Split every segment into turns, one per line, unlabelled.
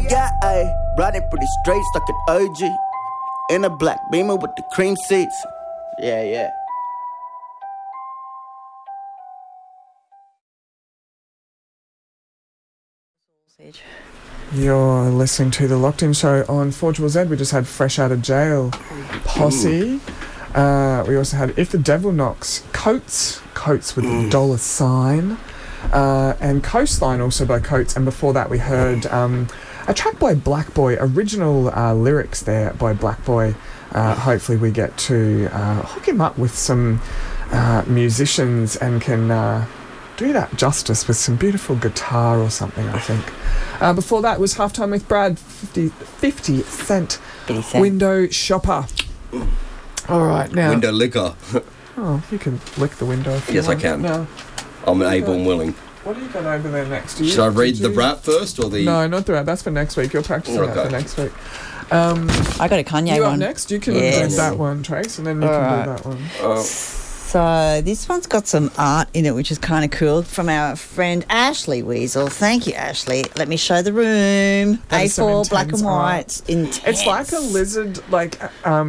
Yeah, ayy, riding pretty straight, stuck at OG. In a black Beamer with the cream seats. Yeah.
You're listening to the Locked In Show on 4ZZZ. We just had Fresh Out of Jail, Posse. We also had If the Devil Knocks, Coates with the $sign, and Coastline also by Coates. And before that we heard a track by Black Boy, original lyrics there by Black Boy. Hopefully we get to hook him up with some musicians and can do that justice with some beautiful guitar or something, I think. Before that was Halftime with Brad, 50 Cent. Window Shopper. All right, now...
Window licker.
Oh, you can lick the window if you want.
Yes, I can.
No.
I'm able and willing.
What do you got over there next?
Should I read the rap first or the...
No, not the rap. That's for next week. You're practicing that for next week.
I got a Kanye
you
one.
Up next? You can do that one, Trace, and then you can do that one.
So this one's got some art in it, which is kind of cool, from our friend Ashley Weasel. Thank you, Ashley. Let me show the room. A4, black and white. Intense.
It's like a lizard, like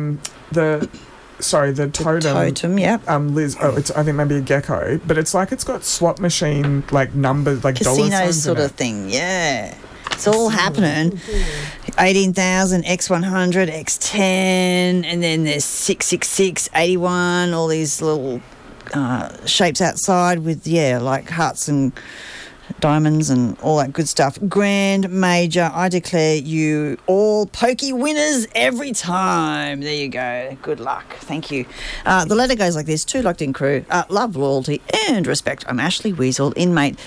the totem.
Totem, yeah.
Liz. Oh, it's I think maybe a gecko, but it's like it's got swap machine like numbers, like
casino
dollar signs
sort of thing. Yeah. It's all happening. 18,000, X100, X10, and then there's 666, 81, all these little shapes outside with, like hearts and diamonds and all that good stuff. Grand Major, I declare you all pokey winners every time. There you go. Good luck. Thank you. The letter goes like this. To Locked In crew, love, loyalty and respect. I'm Ashley Weasel, inmate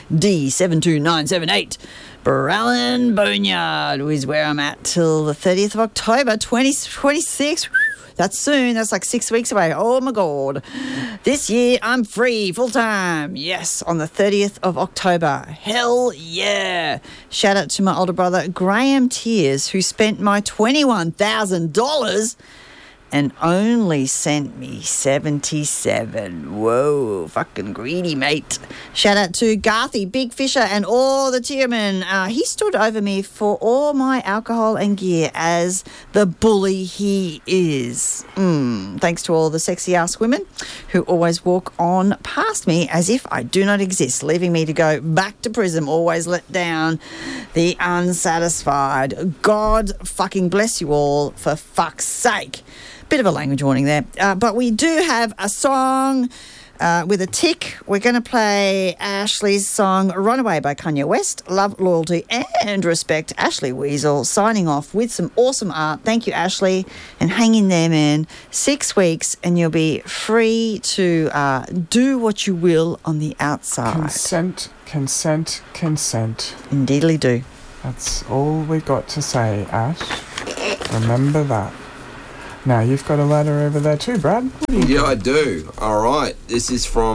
D72978. Barallan Boneyard is where I'm at till the 30th of October 2026. That's soon. That's like 6 weeks away. Oh, my God. This year, I'm free full-time. Yes, on the 30th of October. Hell yeah. Shout out to my older brother, Graham Tears, who spent my $21,000 and only sent me 77. Whoa, fucking greedy, mate. Shout out to Garthy, Big Fisher, and all the tiermen. He stood over me for all my alcohol and gear as the bully he is. Thanks to all the sexy-ass women who always walk on past me as if I do not exist, leaving me to go back to prison, always let down the unsatisfied. God fucking bless you all, for fuck's sake. Bit of a language warning there. But we do have a song with a tick. We're going to play Ashley's song Runaway by Kanye West. Love, loyalty and respect. Ashley Weasel signing off with some awesome art. Thank you, Ashley. And hang in there, man. 6 weeks and you'll be free to do what you will on the outside.
Consent.
Indeedly do.
That's all we got to say, Ash. Remember that. Now, you've got a letter over there too, Brad.
Yeah, I do. All right. This is from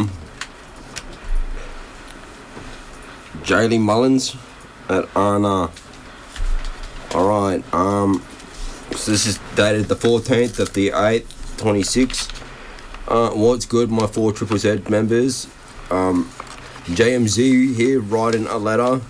Jaylee Mullins at Arna. All right. So this is dated the 14th of the 8th, 26. What's good, my 4ZZZ members? JMZ here writing a letter.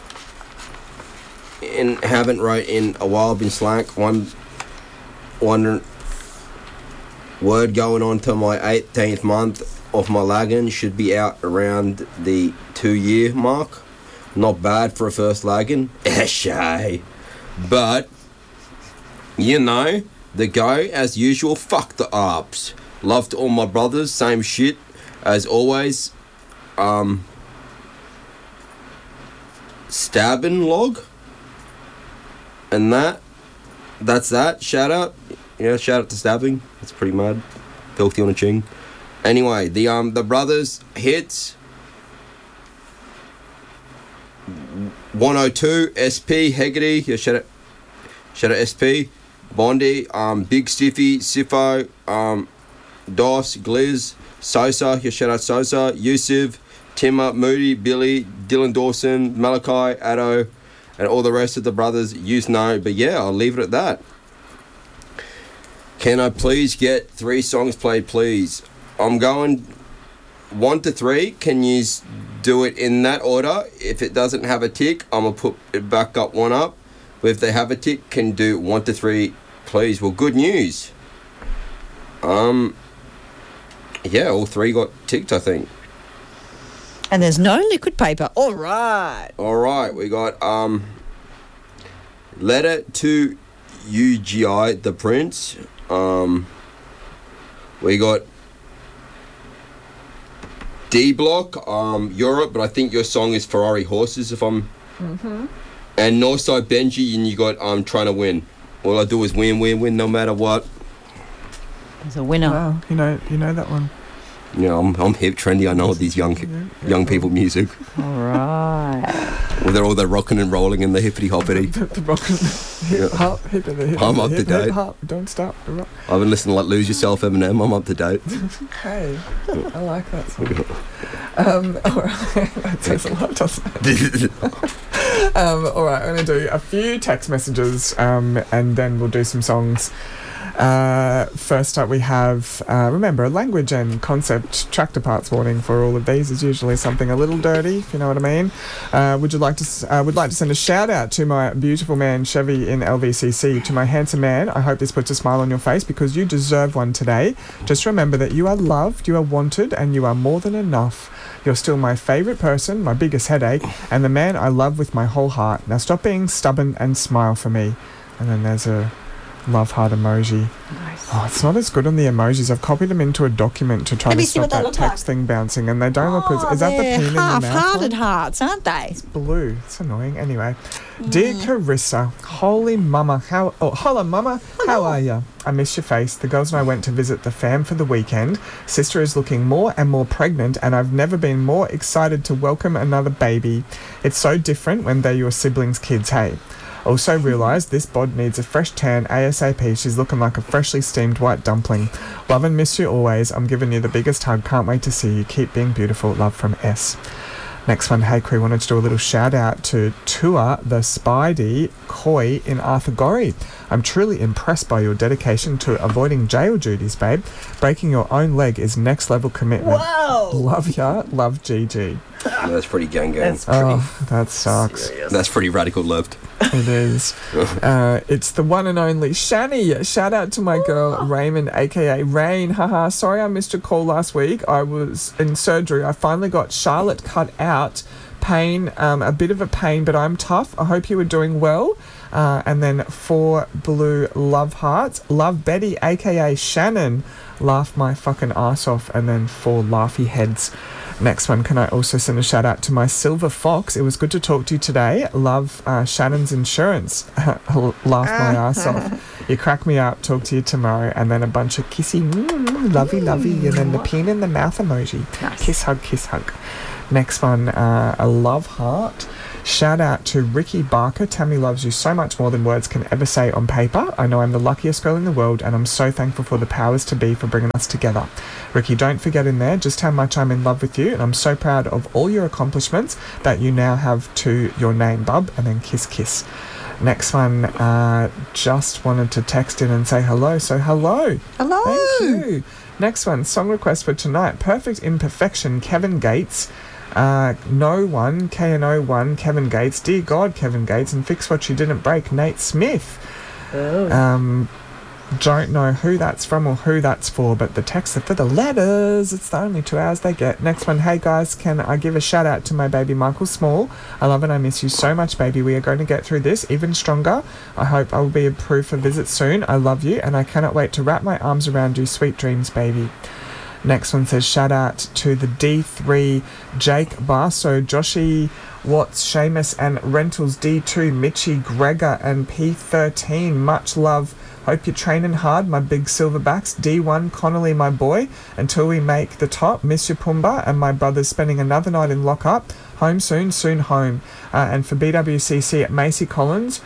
And haven't wrote in a while, been slack. Wondering, word going on to my 18th month of my lagging, should be out around the 2-year mark. Not bad for a first lagging. Shay. But, you know, the go as usual, fuck the arps. Love to all my brothers, same shit as always. Stabbing log. And that's that. Shout out. Yeah, shout out to Stabbing. That's pretty mad. Filthy on a ching. Anyway, the brothers hits 102 SP Hegarty. Yeah, shout out SP Bondi. Big Stiffy Sifo. Dos Gliz Sosa. Yeah, shout out Sosa. Yusuf Timmer Moody Billy Dylan Dawson Malachi Addo. And all the rest of the brothers, but yeah, I'll leave it at that. Can I please get 3 songs played, please? I'm going 1 to 3. Can you do it in that order? If it doesn't have a tick, I'm going to put it back up 1 up. But if they have a tick, can do 1 to 3, please. Well, good news. Yeah, all 3 got ticked, I think.
And there's no liquid paper. All right.
All right, we got letter to UGI the Prince. We got D Block, Europe, but I think your song is Ferrari Horses. If I'm. And Northside Benji, and you got trying to win. All I do is win, win, win, no matter what.
There's a winner.
Wow, you know that one.
Yeah, I'm hip, trendy. I know all these young people music.
All right.
Well, they're all rocking and rolling in the hippity hoppity.
The rockin' hip hop, hip and the hip.
I'm up to date.
Hip hop, don't stop.
I've been listening to Lose Yourself, Eminem. I'm up to date.
Hey, I like that song. All right, that says a lot, doesn't it? All right, I'm going to do a few text messages, and then we'll do some songs. First up we have, remember, a language and concept tractor parts warning for all of these is usually something a little dirty, if you know what I mean. Would like to send a shout out to my beautiful man Chevy in LVCC. To my handsome man, I hope this puts a smile on your face because you deserve one today. Just remember that you are loved, you are wanted, and you are more than enough. You're still my favourite person, my biggest headache, and the man I love with my whole heart. Now stop being stubborn and smile for me. And then there's a love heart emoji.
Nice.
Oh, it's not as good on the emojis. I've copied them into a document to try to stop that text thing bouncing, and they don't look as... Is that the pin in your mouth?
Half-hearted hearts, aren't they?
It's blue. It's annoying. Anyway. Dear Carissa, holy mama, holla mama, how are ya? I miss your face. The girls and I went to visit the fam for the weekend. Sister is looking more and more pregnant, and I've never been more excited to welcome another baby. It's so different when they're your siblings' kids, hey? Also realised this bod needs a fresh tan ASAP. She's looking like a freshly steamed white dumpling. Love and miss you always. I'm giving you the biggest hug. Can't wait to see you. Keep being beautiful. Love from S. Next one, hey crew, wanted to do a little shout out to Tua the Spidey Koi in Arthur Gorrie. I'm truly impressed by your dedication to avoiding jail duties, babe. Breaking your own leg is next level commitment.
Whoa!
Love ya, love GG.
Yeah, that's pretty gang.
That sucks.
Serious.
That's pretty radical left.
It is. It's the one and only Shani. Shout out to my girl Raymond, aka Rain. Haha. Sorry I missed your call last week. I was in surgery. I finally got Charlotte cut out. Pain, a bit of a pain, but I'm tough. I hope you were doing well. And then 4 blue love hearts. Love Betty, aka Shannon. Laugh my fucking ass off. And then 4 laughy heads. Next one, can I also send a shout out to my Silver Fox? It was good to talk to you today. Love Shannon's insurance. Laugh my ass off. You crack me up. Talk to you tomorrow. And then a bunch of kissy, lovey, and then the pin in the mouth emoji.
Nice.
Kiss, hug. Next one, a love heart. Shout out to Ricky Barker. Tammy loves you so much more than words can ever say on paper. I know I'm the luckiest girl in the world, and I'm so thankful for the powers to be for bringing us together. Ricky, don't forget in there just how much I'm in love with you, and I'm so proud of all your accomplishments that you now have to your name, bub, and then kiss. Next one, just wanted to text in and say hello, so hello.
Hello.
Thank you. Next one, song request for tonight, Perfect Imperfection, Kevin Gates. No one, KNO1, Kevin Gates. Dear God, Kevin Gates, and fix what you didn't break, Nate Smith. Don't know who that's from or who that's for, but the texts are for the letters. It's the only 2 hours they get. Next one, hey guys, can I give a shout out to my baby Michael Small? I love and I miss you so much, baby. We are going to get through this even stronger. I hope I will be approved for visit soon. I love you, and I cannot wait to wrap my arms around you. Sweet dreams, baby. Next one says, shout out to the D3, Jake Barso, Joshi Watts, Seamus and Rentals, D2, Mitchie, Gregor and P13. Much love. Hope you're training hard, my big silverbacks. D1, Connolly, my boy. Until we make the top, miss you, Pumbaa, and my brother's spending another night in lockup. Home soon home. And for BWCC at Macy Collins,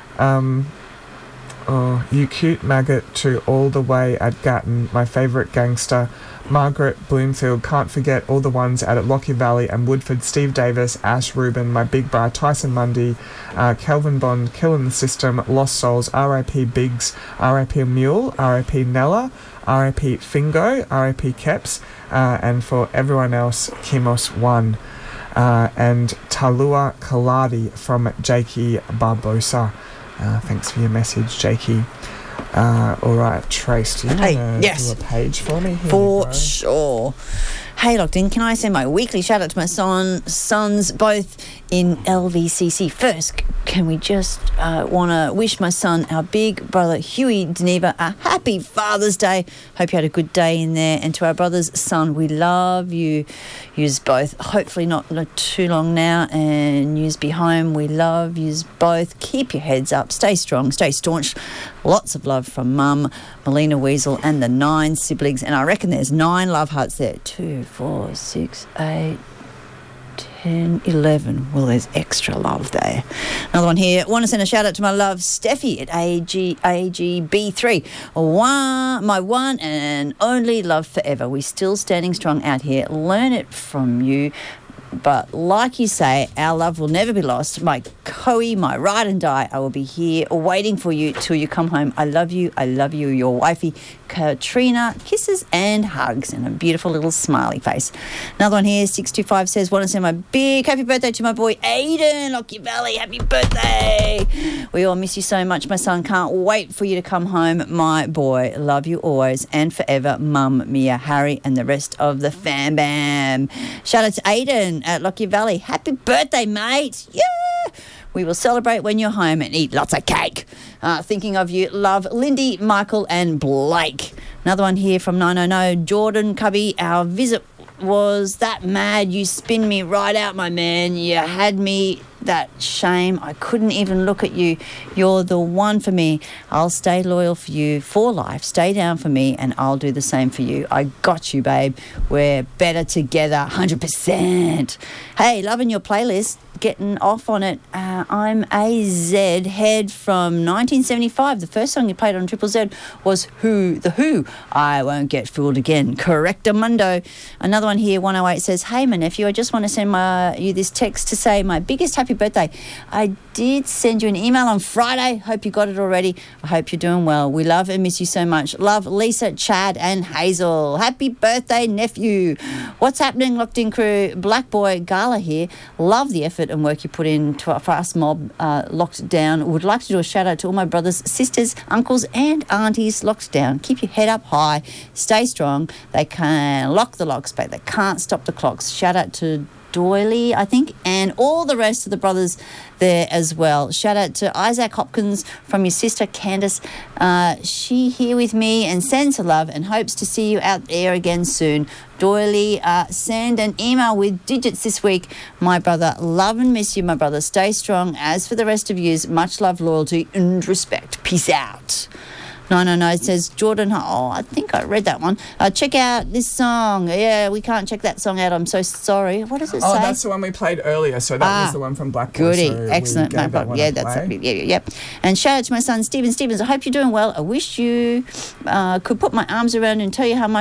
you cute maggot to all the way at Gatton, my favourite gangster. Margaret Bloomfield, can't forget all the ones out at Lockyer Valley and Woodford, Steve Davis, Ash Rubin, my big bra, Tyson Mundy, Kelvin Bond, Killing the System, Lost Souls, R.I.P. Biggs, R.I.P. Mule, R.I.P. Nella, R.I.P. Fingo, R.I.P. Keps, and for everyone else, Kimos 1, and Talua Kaladi from Jakey Barbosa. Thanks for your message, Jakey. All right, Trace, do you want to do a page for me? Here
For sure. Hey, Locked In, can I send my weekly shout out to my sons, both in LVCC? First, can we just want to wish my son, our big brother Huey Deneva, a happy Father's Day. Hope you had a good day in there. And to our brother's son, we love you. Yous both. Hopefully not too long now, and yous be home. We love yous both. Keep your heads up. Stay strong. Stay staunch. Lots of love from Mum, Melina Weasel, and the 9 siblings. And I reckon there's 9 love hearts there. 2, 4, 6, 8, 10, 11. Well, there's extra love there. Another one here. Want to send a shout out to my love, Steffi at AGB3. My one and only love forever. We're still standing strong out here. Learn it from you. But like you say, our love will never be lost. My Coe, my ride and die, I will be here waiting for you till you come home. I love you, your wifey, Katrina. Kisses and hugs and a beautiful little smiley face. Another one here, 625 says, want to send my big happy birthday to my boy Aiden, Lockie Valley. Happy birthday. We all miss you so much, my son. Can't wait for you to come home, my boy. Love you always and forever, Mum, Mia, Harry, and the rest of the fam bam. Shout out to Aiden at Lockie Valley. Happy birthday, mate. Yeah. We will celebrate when you're home and eat lots of cake. Thinking of you, love, Lindy, Michael, and Blake. Another one here from 900. Jordan Cubby, our visit was that mad. You spin me right out, my man. You had me that shame. I couldn't even look at you. You're the one for me. I'll stay loyal for you for life. Stay down for me and I'll do the same for you. I got you, babe. We're better together, 100%. Hey, loving your playlist. Getting off on it. I'm AZ Head from 1975. The first song you played on Triple Z was The Who. I won't get fooled again. Correctamundo. Another one here, 108 says, hey, my nephew, I just want to send you this text to say my biggest happy birthday. I did send you an email on Friday. Hope you got it already. I hope you're doing well. We love and miss you so much. Love, Lisa, Chad, and Hazel. Happy birthday, nephew. What's happening, Locked In crew? Black Boy Gala here. Love the effort and work you put in for us mob Locked Down. Would like to do a shout out to all my brothers, sisters, uncles and aunties locked down. Keep your head up high. Stay strong. They can lock the locks back. They can't stop the clocks. Shout out to Doily, I think, and all the rest of the brothers there as well. Shout out to Isaac Hopkins from your sister Candace. She here with me and sends her love and hopes to see you out there again soon. Doily, send an email with digits this week. My brother, love and miss you, my brother. Stay strong. As for the rest of you, much love, loyalty and respect. Peace out. 909 says, Jordan, I think I read that one. Check out this song. Yeah, we can't check that song out. I'm so sorry. What does it say?
Oh, that's the one we played earlier. So that was the one from Black Boy.
Goody.
So
excellent. Yeah, that's it. Yeah. And shout out to my son, Stephen Stevens. I hope you're doing well. I wish you could put my arms around and tell you how much